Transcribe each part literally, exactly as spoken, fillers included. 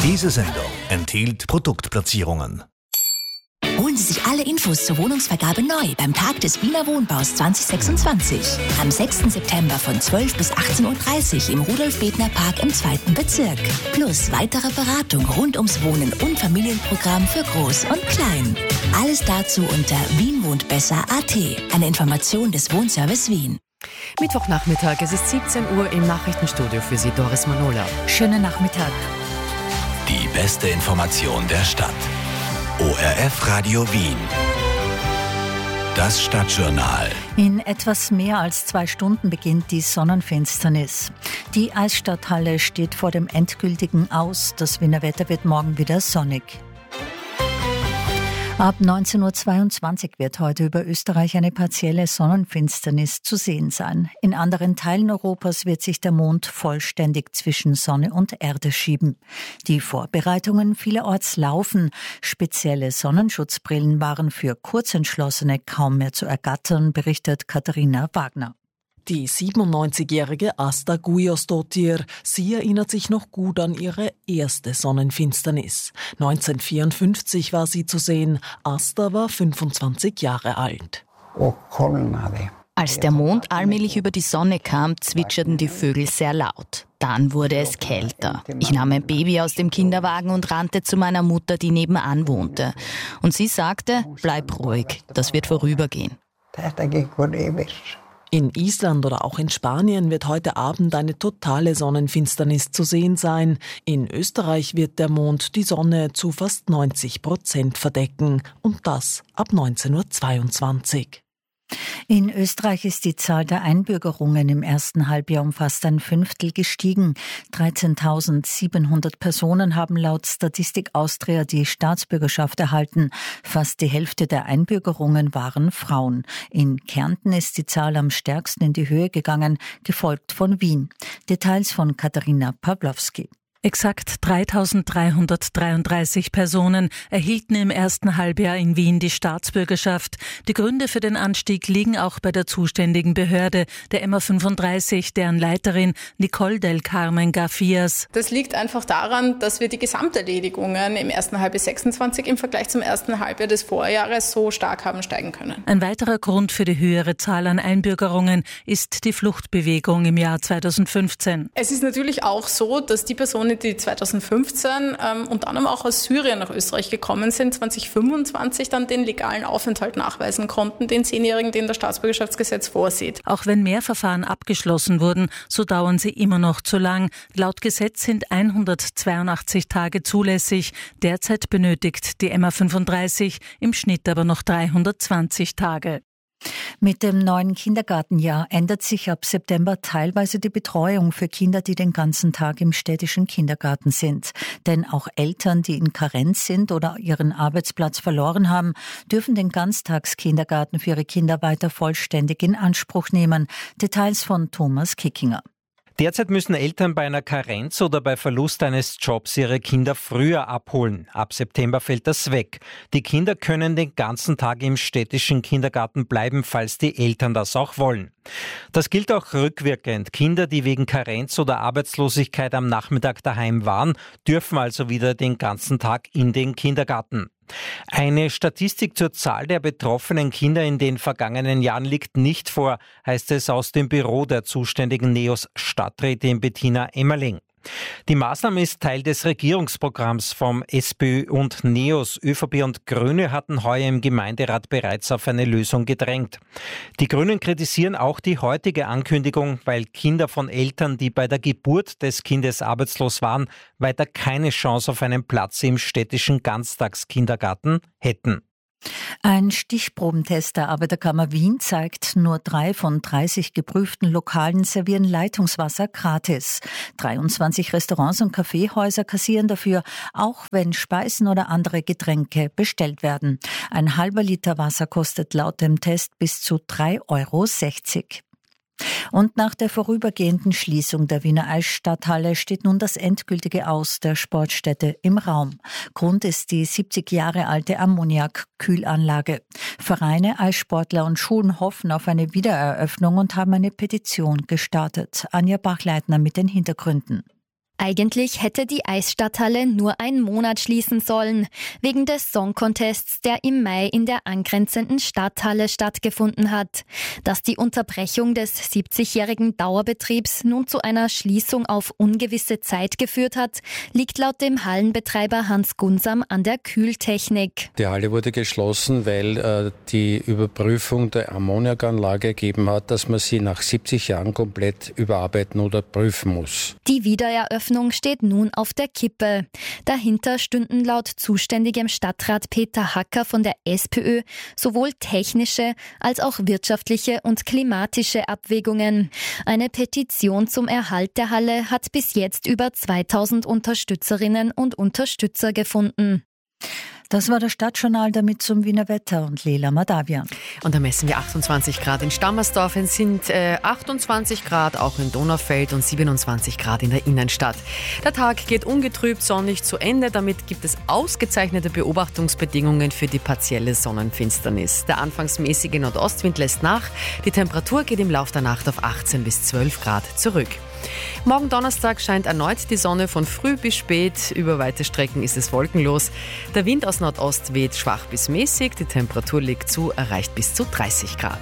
Diese Sendung enthielt Produktplatzierungen. Holen Sie sich alle Infos zur Wohnungsvergabe neu beim Tag des Wiener Wohnbaus zwanzig sechsundzwanzig. Am sechsten September von zwölf bis achtzehn Uhr dreißig im Rudolf-Bethner-Park im zweiten Bezirk. Plus weitere Beratung rund ums Wohnen und Familienprogramm für Groß und Klein. Alles dazu unter wien wohnt besser punkt a t. Eine Information des Wohnservice Wien. Mittwochnachmittag, es ist siebzehn Uhr im Nachrichtenstudio für Sie, Doris Manola. Schönen Nachmittag. Die beste Information der Stadt. O R F Radio Wien. Das Stadtjournal. In etwas mehr als zwei Stunden beginnt die Sonnenfinsternis. Die Eisstadthalle steht vor dem endgültigen Aus. Das Wiener Wetter wird morgen wieder sonnig. Ab neunzehn Uhr zweiundzwanzig wird heute über Österreich eine partielle Sonnenfinsternis zu sehen sein. In anderen Teilen Europas wird sich der Mond vollständig zwischen Sonne und Erde schieben. Die Vorbereitungen vielerorts laufen. Spezielle Sonnenschutzbrillen waren für Kurzentschlossene kaum mehr zu ergattern, berichtet Katharina Wagner. Die siebenundneunzigjährige Asta Gujosdottir, sie erinnert sich noch gut an ihre erste Sonnenfinsternis. neunzehnhundertvierundfünfzig war sie zu sehen. Asta war fünfundzwanzig Jahre alt. Als der Mond allmählich über die Sonne kam, zwitscherten die Vögel sehr laut. Dann wurde es kälter. Ich nahm mein Baby aus dem Kinderwagen und rannte zu meiner Mutter, die nebenan wohnte. Und sie sagte, bleib ruhig, das wird vorübergehen. In Island oder auch in Spanien wird heute Abend eine totale Sonnenfinsternis zu sehen sein. In Österreich wird der Mond die Sonne zu fast neunzig Prozent verdecken. Und das ab neunzehn Uhr zweiundzwanzig. In Österreich ist die Zahl der Einbürgerungen im ersten Halbjahr um fast ein Fünftel gestiegen. dreizehntausendsiebenhundert Personen haben laut Statistik Austria die Staatsbürgerschaft erhalten. Fast die Hälfte der Einbürgerungen waren Frauen. In Kärnten ist die Zahl am stärksten in die Höhe gegangen, gefolgt von Wien. Details von Katharina Pawlowski. Exakt dreitausenddreihundertdreiunddreißig Personen erhielten im ersten Halbjahr in Wien die Staatsbürgerschaft. Die Gründe für den Anstieg liegen auch bei der zuständigen Behörde, der M A fünfunddreißig, deren Leiterin Nicole del Carmen Garfias. Das liegt einfach daran, dass wir die Gesamterledigungen im ersten Halbjahr sechsundzwanzig im Vergleich zum ersten Halbjahr des Vorjahres so stark haben steigen können. Ein weiterer Grund für die höhere Zahl an Einbürgerungen ist die Fluchtbewegung im Jahr zweitausendfünfzehn. Es ist natürlich auch so, dass die Personen, die zweitausendfünfzehn ähm, und dann auch aus Syrien nach Österreich gekommen sind, zwanzig fünfundzwanzig dann den legalen Aufenthalt nachweisen konnten, den Zehnjährigen, den das Staatsbürgerschaftsgesetz vorsieht. Auch wenn mehr Verfahren abgeschlossen wurden, so dauern sie immer noch zu lang. Laut Gesetz sind hundertzweiundachtzig Tage zulässig. Derzeit benötigt die M A fünfunddreißig im Schnitt aber noch dreihundertzwanzig Tage. Mit dem neuen Kindergartenjahr ändert sich ab September teilweise die Betreuung für Kinder, die den ganzen Tag im städtischen Kindergarten sind. Denn auch Eltern, die in Karenz sind oder ihren Arbeitsplatz verloren haben, dürfen den Ganztagskindergarten für ihre Kinder weiter vollständig in Anspruch nehmen. Details von Thomas Kickinger. Derzeit müssen Eltern bei einer Karenz oder bei Verlust eines Jobs ihre Kinder früher abholen. Ab September fällt das weg. Die Kinder können den ganzen Tag im städtischen Kindergarten bleiben, falls die Eltern das auch wollen. Das gilt auch rückwirkend. Kinder, die wegen Karenz oder Arbeitslosigkeit am Nachmittag daheim waren, dürfen also wieder den ganzen Tag in den Kindergarten. Eine Statistik zur Zahl der betroffenen Kinder in den vergangenen Jahren liegt nicht vor, heißt es aus dem Büro der zuständigen NEOS Stadträtin Bettina Emmerling. Die Maßnahme ist Teil des Regierungsprogramms vom SPÖ und NEOS. ÖVP und Grüne hatten heuer im Gemeinderat bereits auf eine Lösung gedrängt. Die Grünen kritisieren auch die heutige Ankündigung, weil Kinder von Eltern, die bei der Geburt des Kindes arbeitslos waren, weiter keine Chance auf einen Platz im städtischen Ganztagskindergarten hätten. Ein Stichprobentest der Arbeiterkammer Wien zeigt, nur drei von dreißig geprüften Lokalen servieren Leitungswasser gratis. dreiundzwanzig Restaurants und Kaffeehäuser kassieren dafür, auch wenn Speisen oder andere Getränke bestellt werden. Ein halber Liter Wasser kostet laut dem Test bis zu drei Euro sechzig. Und nach der vorübergehenden Schließung der Wiener Eisstadthalle steht nun das endgültige Aus der Sportstätte im Raum. Grund ist die siebzig Jahre alte Ammoniak-Kühlanlage. Vereine, Eissportler und Schulen hoffen auf eine Wiedereröffnung und haben eine Petition gestartet. Anja Bachleitner mit den Hintergründen. Eigentlich hätte die Eisstadthalle nur einen Monat schließen sollen, wegen des Song Contests, der im Mai in der angrenzenden Stadthalle stattgefunden hat. Dass die Unterbrechung des siebzigjährigen Dauerbetriebs nun zu einer Schließung auf ungewisse Zeit geführt hat, liegt laut dem Hallenbetreiber Hans Gunsam an der Kühltechnik. Die Halle wurde geschlossen, weil äh, die Überprüfung der Ammoniakanlage ergeben hat, dass man sie nach siebzig Jahren komplett überarbeiten oder prüfen muss. Die Wiedereröffnung steht nun auf der Kippe. Dahinter stünden laut zuständigem Stadtrat Peter Hacker von der SPÖ sowohl technische als auch wirtschaftliche und klimatische Abwägungen. Eine Petition zum Erhalt der Halle hat bis jetzt über zweitausend Unterstützerinnen und Unterstützer gefunden. Das war das Stadtjournal, damit zum Wiener Wetter und Leila Madavian. Und da messen wir achtundzwanzig Grad in Stammersdorf, es sind äh, achtundzwanzig Grad auch in Donaufeld und siebenundzwanzig Grad in der Innenstadt. Der Tag geht ungetrübt sonnig zu Ende, damit gibt es ausgezeichnete Beobachtungsbedingungen für die partielle Sonnenfinsternis. Der anfangs mäßige Nordostwind lässt nach, die Temperatur geht im Lauf der Nacht auf achtzehn bis zwölf Grad zurück. Morgen Donnerstag scheint erneut die Sonne von früh bis spät. Über weite Strecken ist es wolkenlos. Der Wind aus Nordost weht schwach bis mäßig. Die Temperatur legt zu, erreicht bis zu dreißig Grad.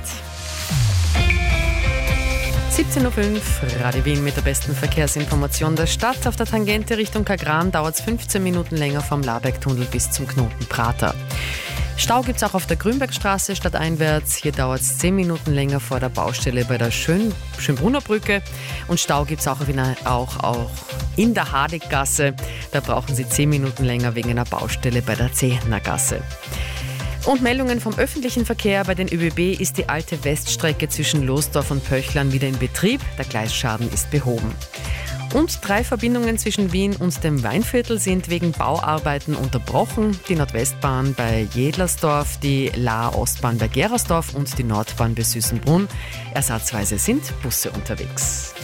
siebzehn Uhr fünf, Radio Wien mit der besten Verkehrsinformation der Stadt. Auf der Tangente Richtung Kagran dauert es fünfzehn Minuten länger vom Labergtunnel bis zum Knoten Prater. Stau gibt es auch auf der Grünbergstraße stadteinwärts. Hier dauert es zehn Minuten länger vor der Baustelle bei der Schön Schönbrunner Brücke. Und Stau gibt es auch, auch, auch in der Hadiggasse. Da brauchen Sie zehn Minuten länger wegen einer Baustelle bei der Zehener Gasse. Und Meldungen vom öffentlichen Verkehr. Bei den ÖBB ist die alte Weststrecke zwischen Losdorf und Pöchlern wieder in Betrieb. Der Gleisschaden ist behoben. Und drei Verbindungen zwischen Wien und dem Weinviertel sind wegen Bauarbeiten unterbrochen. Die Nordwestbahn bei Jedlersdorf, die La-Ostbahn bei Gerersdorf und die Nordbahn bei Süßenbrunn. Ersatzweise sind Busse unterwegs.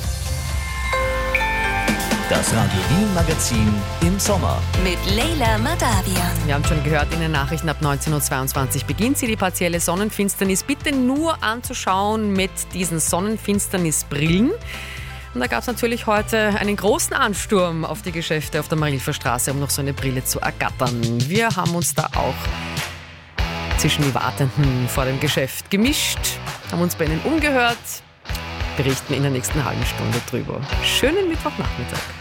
Das Radio Wien Magazin im Sommer. Mit Leila Madavian. Wir haben schon gehört, in den Nachrichten ab neunzehn Uhr zweiundzwanzig beginnt sie, die partielle Sonnenfinsternis. Bitte nur anzuschauen mit diesen Sonnenfinsternisbrillen. Und da gab es natürlich heute einen großen Ansturm auf die Geschäfte auf der Marilfer Straße, um noch so eine Brille zu ergattern. Wir haben uns da auch zwischen die Wartenden vor dem Geschäft gemischt, haben uns bei ihnen umgehört, berichten in der nächsten halben Stunde drüber. Schönen Mittwochnachmittag.